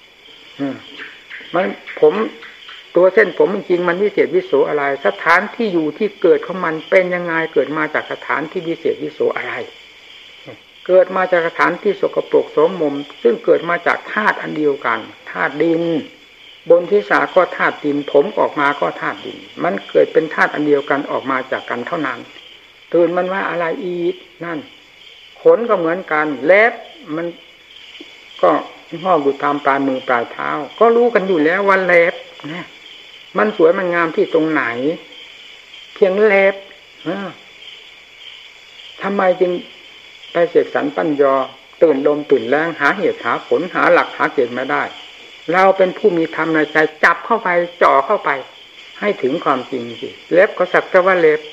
มันผมตัวเส้นผมจริงๆมันวิเศษวิโสอะไรสถานที่อยู่ที่เกิดของมันเป็นยังไงเกิดมาจากสถานที่วิเศษวิโสอะไรเกิดมาจากสถานที่สกปรกโสมมซึ่งเกิดมาจากธาตุอันเดียวกันธาตุดินบนที่สาก็ธาตุดินผมออกมาก็ธาตุดินมันเกิดเป็นธาตุอันเดียวกันออกมาจากกันเท่านั้นตื่นมันว่าอะไรอีกนั่นขนก็เหมือนกันเล็บมันก็ห่ออยู่ตามปลายมือปลายเท้าก็รู้กันอยู่แล้วว่าเล็บนะมันสวยมันงามที่ตรงไหนเพียงเล็บทำไมจึงไปเสกสรรปัญญาตื่นลมตื่นแรงหาเหตุหาผลหาหลักหาเกณฑ์ไม่ได้เราเป็นผู้มีธรรมในใจจับเข้าไปจ่อเข้าไปให้ถึงความจริงสิเล็บก็สักแต่ว่าเล็บ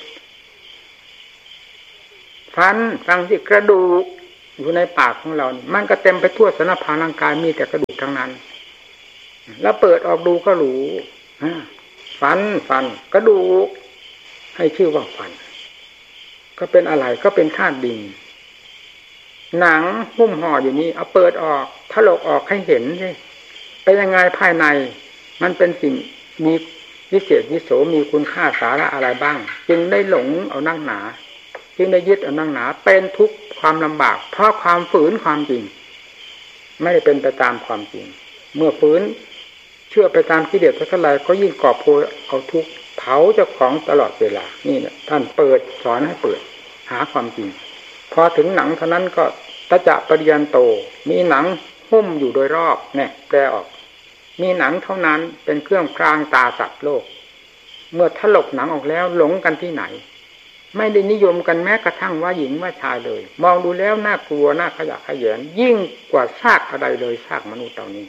ฟันฟังสิกระดูกอยู่ในปากของเรามันก็เต็มไปทั่วสารพางร่างกายมีแต่กระดูกทั้งนั้นแล้วเปิดออกดูก็รู้ฟันฟันกระดูกให้ชื่อว่าฟันก็เป็นอะไรก็เป็นธาตุดินหนังหุ้มห่ออยู่นี้เอาเปิดออกถลกออกให้เห็นสิเป็นยังไงภายในมันเป็นสิ่งมีวิเศษวิโสมีคุณค่าสาระอะไรบ้างจึงได้หลงเอานั่งหนาจึงได้ยึดเอานั่งหนาเป็นทุกข์ความลำบากเพราะความฝืนความจริงไม่ได้เป็นไปตามความจริงเมื่อฝืนเชื่อไปตามกิเลสเท่าไหร่ก็ยิ่งก่อโพยเอาทุกข์เผาเจ้าของตลอดเวลานี่เนี่ยท่านเปิดสอนให้เปิดหาความจริงพอถึงหนังเท่านั้นก็ตะจะปริยันโตมีหนังหุ้มอยู่โดยรอบเนี่ยแปลออกมีหนังเท่านั้นเป็นเครื่องพรางตาสัตว์โลกเมื่อถลกหนังออกแล้วหลงกันที่ไหนไม่ได้นิยมกันแม้กระทั่งว่าหญิงว่าชายเลยมองดูแล้วน่ากลัวน่าขยะแขยงยิ่งกว่าซากอะไรเลยซากมนุษย์เหล่านี้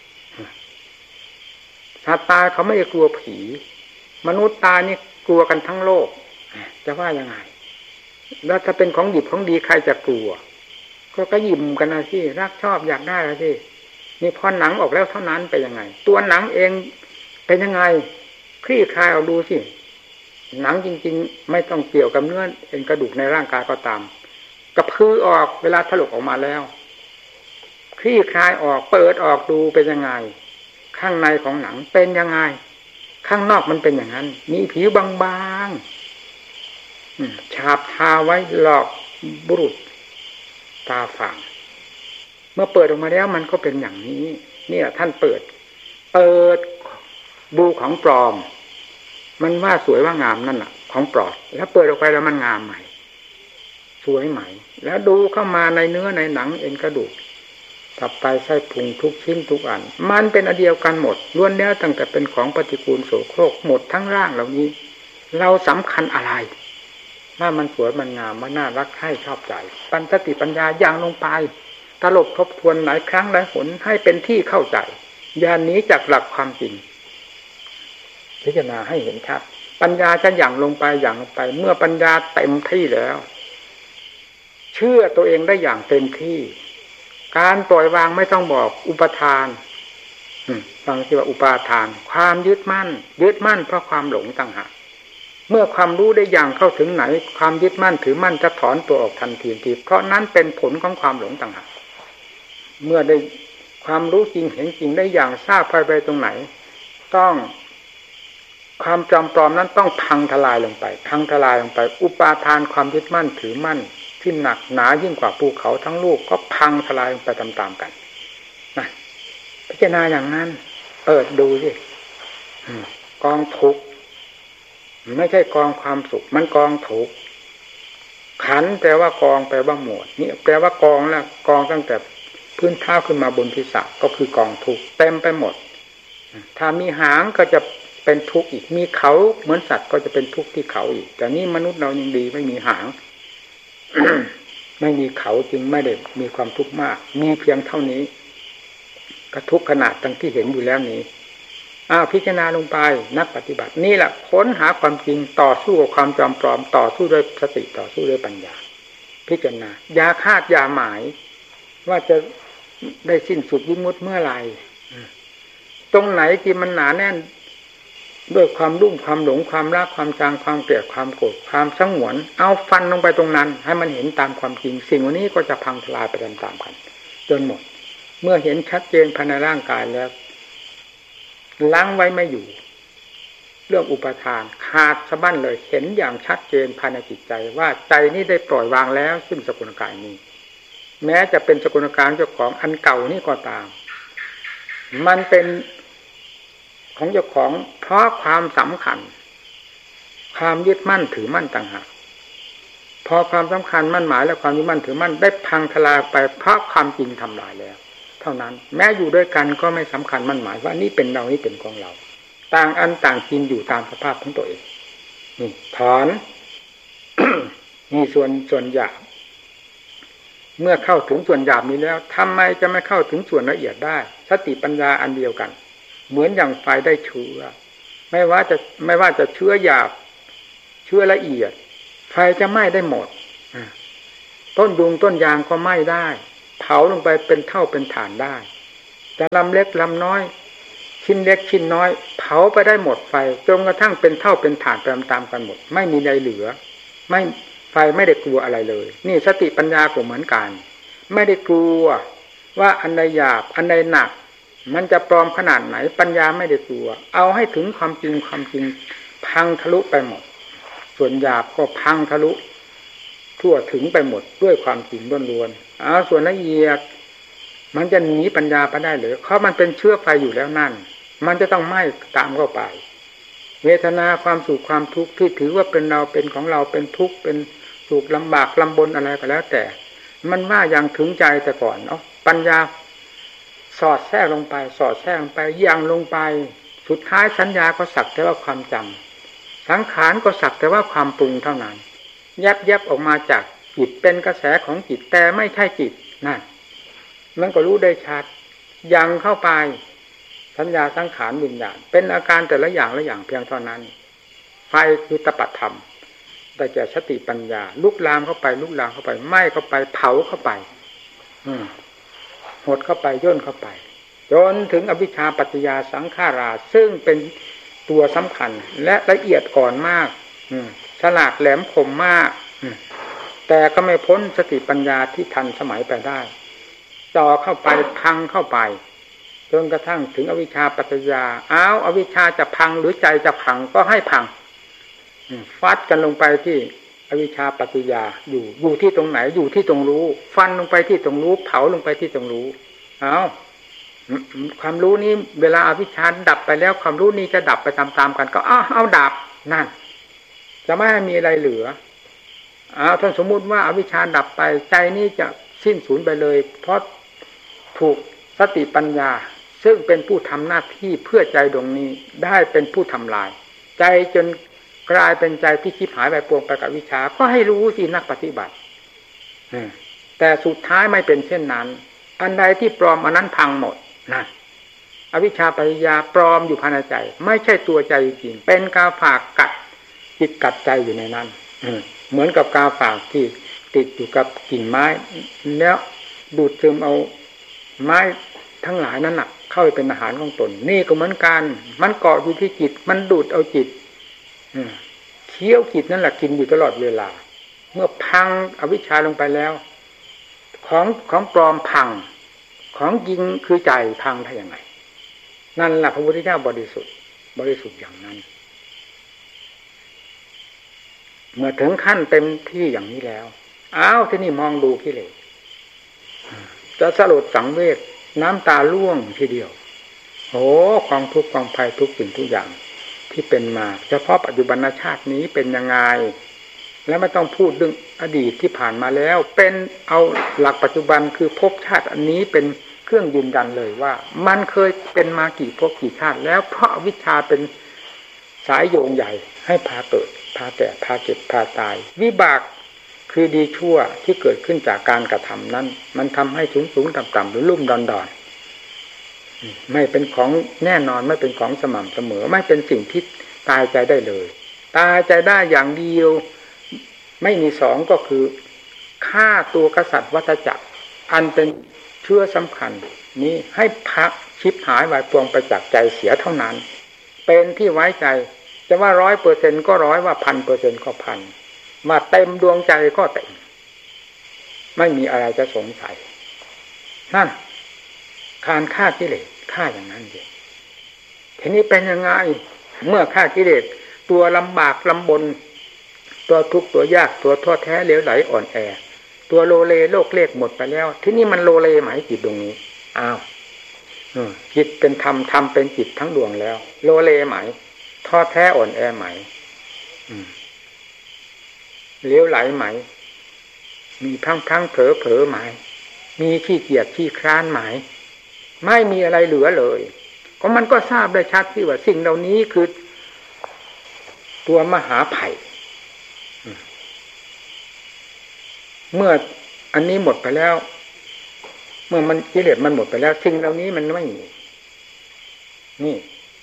สัตว์ตายเขาไม่ได้กลัวผีมนุษย์ตายนี่กลัวกันทั้งโลกจะว่ายังไงแล้วถ้าเป็นของดิบของดีใครจะกลัวก็ก็ยิ้มกันนะที่รักชอบอยากได้นะที่นี่พอหนังออกแล้วเท่านั้นไปยังไงตัวหนังเองเป็นยังไงคลี่คลายเอาดูสิหนังจริงๆไม่ต้องเกี่ยวกับเนื้อเอ็นกระดูกในร่างกายก็ตามกระพือออกเวลาถลกออกมาแล้วคลี่คลายออกเปิดออกดูเป็นยังไงข้างในของหนังเป็นยังไงข้างนอกมันเป็นอย่างนั้นมีผิวบางๆฉาบทาไว้หลอกบุรุษตาฝางเมื่อเปิดออกมาแล้วมันก็เป็นอย่างนี้เนี่ยท่านเปิดเปิดดูของปลอมมันว่าสวยว่างามนั่นแหละของปลอมแล้วเปิดออกไปแล้วมันงามใหม่สวยใหม่แล้วดูเข้ามาในเนื้อในหนังเอ็นกระดูกตับไตไส้พุงทุกชิ้นทุกอันมันเป็นอันเดียวกันหมดล้วนแล้วตั้งแต่เป็นของปฏิกูลโสโครกหมดทั้งร่างเหล่านี้เราสำคัญอะไรว่ามันสวยมันงามมันน่ารักให้ชอบใจปัญญาสติปัญญาอย่างลงไปตลบทบทวนหลายครั้งหลายหนให้เป็นที่เข้าใจอย่าหนีจากหลักความจริงพิจารณาให้เห็นชัดปัญญาจะอย่างลงไปอย่างลงไปเมื่อปัญญาเต็มที่แล้วเชื่อตัวเองได้อย่างเต็มที่การปล่อยวางไม่ต้องบอกอุปทานฟังที่ว่าอุปาทานความยึดมั่นยึดมั่นเพราะความหลงต่างหากเมื่อความรู้ได้อย่างเข้าถึงไหนความยึดมั่นถือมั่นจะถอนตัวออกทันทีทีเพราะนั้นเป็นผลของความหลงต่างหากเมื่อได้ความรู้จริงเห็นจริงได้อย่างทราบไปไปตรงไหนต้องความจำปลอมนั้นต้องพังทลายลงไปพังทลายลงไปอุปาทานความยึดมั่นถือมั่นที่หนักหนายิ่งกว่าภูเขาทั้งลูกก็พังทลายลงไปตามๆกันนะพิจารณาอย่างนั้นเปิดดูสิกองทุกข์ไม่ใช่กองความสุขมันกองทุกข์ขันแปลว่ากองแปลว่าหมวดนี่แปลว่ากองแล้วกองตั้งแต่พื้นเท้าขึ้นมาบนศีรษะก็คือกองทุกข์เต็มไปหมดถ้ามีหางก็จะเป็นทุกข์อีกมีเขาเหมือนสัตว์ก็จะเป็นทุกข์ที่เขาอีกแต่นี่มนุษย์เรายังดีไม่มีหาง ไม่มีเขาจึงไม่ได้มีความทุกข์มากมีเพียงเท่านี้ก็ทุกข์ขนาดตั้งที่เห็นอยู่แล้วนี้อ้าวพิจารณาลงไปนักปฏิบัตินี่แหละค้นหาความจริงต่อสู้กับความจำปลอมต่อสู้ด้วยสติต่อสู้ด้วยปัญญาพิจารณาอย่าคาดอย่าหมายว่าจะได้สิ้นสุดวิมุตติเมื่อไหร่ตรงไหนที่มันหนาแน่นด้วยความรุ่มความหลงความรักความจางความเกลียดความโกรธความสงวนเอาฟันลงไปตรงนั้นให้มันเห็นตามความจริงสิ่งวันนี้ก็จะพังทลายไปตามๆกันจนหมดเมื่อเห็นชัดเจนภายในร่างกายแล้วล้างไว้ไม่อยู่เรื่องอุปทานขาดสะบั้นเลยเห็นอย่างชัดเจนภายในจิตใจว่าใจนี้ได้ปล่อยวางแล้วซึ่งสกุลกายนี้แม้จะเป็นสกุลกายเจ้าของอันเก่านี่ก็ตามมันเป็นของเจ้าของเพราะความสำคัญความยึดมั่นถือมั่นต่างหากพอความสำคัญมั่นหมายและความยึดมั่นถือมั่นได้พังทลายไปเพราะความจริงทำลายแล้วเท่านั้นแม้อยู่ด้วยกันก็ไม่สำคัญมั่นหมายว่านี่เป็นเรานี่เป็นของเราต่างอันต่างกินอยู่ตามสภาพของตัวเองนี่ถอน นี่ส่วนส่วนหยาบเมื่อเข้าถึงส่วนหยาบนี้แล้วทำไมจะไม่เข้าถึงส่วนละเอียดได้สติปัญญาอันเดียวกันเหมือนอย่างไฟได้เชื้อไม่ว่าจะไม่ว่าจะเชื้อหยาบเชื้อละเอียดไฟจะไหม้ได้หมดต้นยุงต้นยางก็ไหม้ได้เผาลงไปเป็นเท่าเป็นฐานได้จะลำเล็กลำน้อยชิ้นเล็กชิ้นน้อยเผาไปได้หมดไฟจนกระทั่งเป็นเท่าเป็นฐานตามตามกันหมดไม่มีใดเหลือไม่ไฟไม่ได้กลัวอะไรเลยนี่สติปัญญาก็เหมือนกันไม่ได้กลัวว่าอันใดหยาบอันใดหนักมันจะปลอมขนาดไหนปัญญาไม่ได้กลัวเอาให้ถึงความจริงความจริงพังทะลุไปหมดส่วนหยาบก็พังทะลุทั่วถึงไปหมดด้วยความจริงล้วนๆเอาส่วนละเอียดมันจะหนีปัญญาไปได้หรือเพราะมันเป็นเชื้อไฟอยู่แล้วนั่นมันจะต้องไหม้ตามเข้าไปเวทนาความสุขความทุกข์ที่ถือว่าเป็นเราเป็นของเราเป็นทุกข์เป็นสุขลำบากลำบนอะไรก็แล้วแต่มันว่าอย่างถึงใจแต่ก่อนเนาะปัญญาสอดแทรกลงไปสอดแทรกลงไปย่างลงไปสุดท้ายสัญญาก็สักแต่ว่าความจำสังขารก็สักแต่ว่าความปรุงเท่านั้นแยบแยบออกมาจากจิตเป็นกระแสของจิตแต่ไม่ใช่จิตนั่นมันก็รู้ได้ชัดยังเข้าไปสัญญาสังขารวิญญาณเป็นอาการแต่ละอย่างละอย่างเพียงเท่านั้นไฟคือตปะธรรมแต่แก่สติปัญญาลุกลามเข้าไปลุกลามเข้าไปไหม้เข้าไปเผาเข้าไปอืมหดเข้าไปย่นเข้าไปจนถึงอวิชชาปัจจยาสังขาราซึ่งเป็นตัวสำคัญและละเอียดอ่อนมากอืมฉลาดแหลมคมมากอืมแต่ก็ไม่พ้นสติปัญญาที่ทันสมัยไปได้ต่อเข้าไปพังเข้าไปจนกระทั่งถึงอวิชชาปัจจยาอ้าวอวิชชาจะพังหรือใจจะพังก็ให้พังฟัดกันลงไปที่อวิชชาปัจจยาอยู่อยู่ที่ตรงไหนอยู่ที่ตรงรู้ฟันลงไปที่ตรงรู้เผาลงไปที่ตรงรู้อ้าวความรู้นี้เวลาอวิชชาดับไปแล้วความรู้นี้จะดับไปตามๆกันก็อ้าวเอาดับนั่นจะไม่ให้มีอะไรเหลืออ้าวท่านสมมุติว่าอวิชชาดับไปใจนี้จะสิ้นสูญไปเลยเพราะถูกสติปัญญาซึ่งเป็นผู้ทำหน้าที่เพื่อใจดวงนี้ได้เป็นผู้ทำลายใจจนกลายเป็นใจที่ชิบหายไปปวงไปกับวิชาก็ให้รู้สินักปฏิบัติแต่สุดท้ายไม่เป็นเช่นนั้นอันใดที่ปลอมอันนั้นพังหมดนะอวิชชาปัญญาปลอมอยู่ภายในใจไม่ใช่ตัวใจจริงเป็นกาฝากกัดจิตกัดใจอยู่ในนั้นเหมือนกับกาฝากที่ติดอยู่กับกิ่งไม้แล้วดูดซึมเอาไม้ทั้งหลายนั้นน่ะเข้าไปเป็นอาหารของตนนี่ก็เหมือนกันมันเกาะอยู่ที่จิตมันดูดเอาจิตเคี้ยวจิตนั่นแหละกินอยู่ตลอดเวลาเมื่อพังอวิชชาลงไปแล้วของของปลอมพังของจริงคือใจพังได้ยังไงนั่นแหละพระพุทธเจ้าบริสุทธิ์บริสุทธิ์อย่างนั้นเมื่อถึงขั้นเต็มที่อย่างนี้แล้วอ้าวที่นี่มองดูกิเลสจะสลดสังเวชน้ำตาล่วงทีเดียวโอ้ความทุกข์ความภัยทุกสิ่งทุกอย่างที่เป็นมาเฉพาะปัจจุบันชาตินี้เป็นยังไงแล้วไม่ต้องพูดเรื่องอดีตที่ผ่านมาแล้วเป็นเอาหลักปัจจุบันคือภพชาติอันนี้เป็นเครื่องยืนยันเลยว่ามันเคยเป็นมากี่ภพกี่ชาติแล้วเพราะวิชาเป็นสายโยงใหญ่ให้พาเกิดพาแก่พาเจ็บพาตายวิบากคือดีชั่วที่เกิดขึ้นจากการกระทำนั้นมันทำให้สูงสูงต่ำต่ำหรือลุ่มดอนดอนไม่เป็นของแน่นอนไม่เป็นของสม่ำเสมอไม่เป็นสิ่งที่ตายใจได้เลยตายใจได้อย่างเดียวไม่มีสองก็คือฆ่าตัวกษัตริย์วัฏจักรอันเป็นเชื้อสำคัญนี้ให้พักชิบหายวายปวงไปจากใจเสียเท่านั้นเป็นที่ไว้ใจจะว่าร้อยเปอร์เซ็นต์ก็ร้อยว่าพันเปอร์เซ็นต์ก็พันมาเต็มดวงใจก็เต็มไม่มีอะไรจะสงสัยนั่นการฆ่ากิเลสฆ่าอย่างนั้นเองทีนี้เป็นยังไงเมื่อฆ่ากิเลสตัวลำบากลำบนตัวทุกข์ตัวยากตัวท้อแท้เหลวไหลอ่อนแอตัวโลเลโลกเลขหมดไปแล้วที่นี่มันโลเลไหมจิตดวงนี้อ้าวจิตเป็นธรรมธรรมเป็นจิตทั้งดวงแล้วโลเลไหมท้อแท้อ่อนแอไหมเหลวไหลไหมมีพังพังเผลอเผลอไหมมีขี้เกียจขี้คร้านไหมไม่มีอะไรเหลือเลยก็มันก็ทราบได้ชัดที่ว่าสิ่งเหล่านี้คือตัวมหาภัยเมื่ออันนี้หมดไปแล้วเมื่อมันกิเลสมันหมดไปแล้วสิ่งเหล่านี้มันไม่มีนี่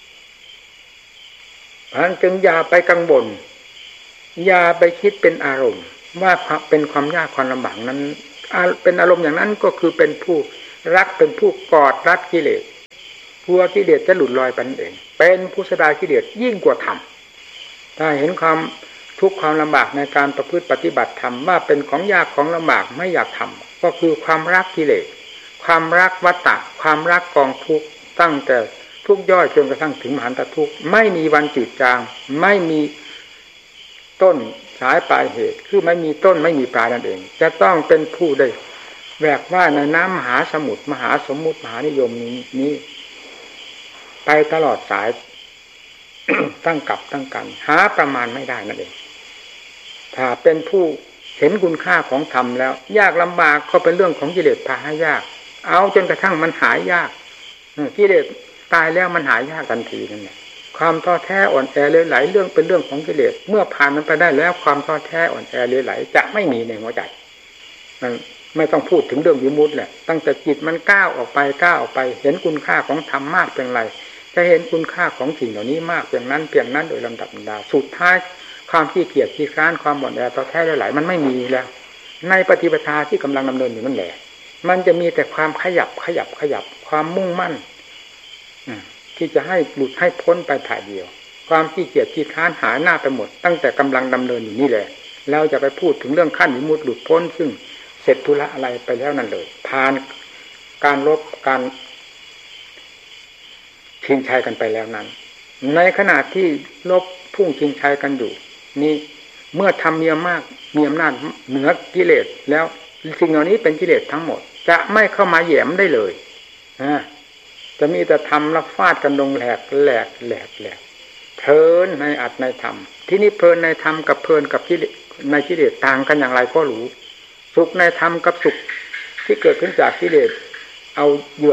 เพราะฉะนั้นจึงอย่าไปกังวลอย่าไปคิดเป็นอารมณ์ว่าเป็นความยากความลำบากนั้นเป็นอารมณ์อย่างนั้นก็คือเป็นผู้รักเป็นผู้กอดรัดกิเลสกลัวกิเลสจะหลุดลอยไปนั่นเองเป็นผู้สดากิเลสยิ่งกว่าธรรมถ้าเห็นความทุกข์ความลำบากในการประพฤติปฏิบัติธรรมว่าเป็นของยากของลำบากไม่อยากทำก็คือความรักกิเลสความรักวัฏฏะความรักกองทุกข์ตั้งแต่ทุกข์ย่อยจนกระทั่งถึงมหันตทุกข์ไม่มีวันจืดจางไม่มีต้นสายปลายเหตุคือไม่มีต้นไม่มีปลายนั่นเองจะต้องเป็นผู้ได้แหวกว่ายในน้ำมหาสมุทรมหาสมมุติมหานิยมนี้นี้ไปตลอดสายตั้งกับตั้งกันหาประมาณไม่ได้นั่นเองถ้าเป็นผู้เห็นคุณค่าของธรรมแล้วยากลำบากก็เป็นเรื่องของกิเลสพาให้ยากเอาจนกระทั่งมันหายยากกิเลสตายแล้วมันหายยากทันทีนั่นแหละความท้อแท้อ่อนแอเลยไหลเรื่องเป็นเรื่องของกิเลสเมื่อผ่านมันไปได้แล้วความท้อแท้อ่อนแอเลยไหลจะไม่มีในหัวใจมันไม่ต้องพูดถึงเรื่องวิมุตติแหละตั้งแต่จิตมันก้าวออกไปก้าวออกไปเห็นคุณค่าของธรรมมากเป็นไรจะเห็นคุณค่าของสิ่งเหล่านี้มากเพียงนั้นเพียงนั้นโดยลำดับลำดาสุดท้ายความขี้เกียจขี้ค้านความบ่นแอท้อแท้เลยไหลมันไม่มีแล้วในปฏิปทาที่กำลังดำเนินอยู่นั่นแหละมันจะมีแต่ความขยับขยับขยับความมุ่งมั่นที่จะให้หลุดให้พ้นไปถ่ายเดียวความขี้เกียจขี้ค้านหายหน้าไปหมดตั้งแต่กำลังดำเนินอยู่นี่แหละเราจะไปพูดถึงเรื่องขั้นวิมุตติหลุดพ้นซึ่งเสร็จธุระอะไรไปแล้วนั่นเลยผ่านการลบการชิงชัยกันไปแล้วนั้นในขณะที่ลบพุ่งชิงชัยกันอยู่นี่เมื่อทำมีอำนาจมีอำนาจเหนือกิเลสแล้วสิ่งเหล่านี้เป็นกิเลสทั้งหมดจะไม่เข้ามาแหยมได้เลยอ่าจะมีแต่ทำแล้วฟาดกันลงแหลกแหลกแหลกแหลกเพลินในอัตในธรรมที่นี่เพลินในธรรมกับเพลินกับกิเลสในกิเลสต่างกันอย่างไรก็รู้สุขในธรรมกับสุขที่เกิดขึ้นจากกิเลสเอา